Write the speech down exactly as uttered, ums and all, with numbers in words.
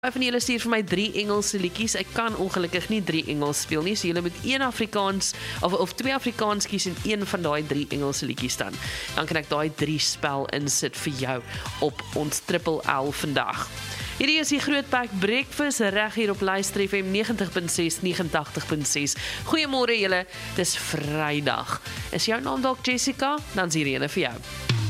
Baie van julle stuur vir my drie Engelse liedjies. Ek kan ongelukkig nie drie Engels speel nie, so julle moet een Afrikaans of of twee Afrikaans kies en een van daai drie Engelse liedjies dan. Dan kan ek daai drie spel insit vir jou op ons Triple L vandag. Hierdie is die Groot Pack Breakfast reg hier op Luister F M negentig punt ses, negentig punt ses. Goeiemôre julle. Dis Vrydag. Is jou naam dalk Jessica? Dan is hier eene vir jou.